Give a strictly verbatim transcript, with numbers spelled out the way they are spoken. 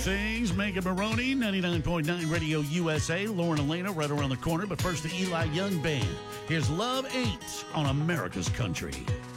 things. Megan Maroney, ninety-nine point nine Radio U S A. Lauren Elena right around the corner. But first, the Eli Young Band. Here's Love Ain't on America's Country.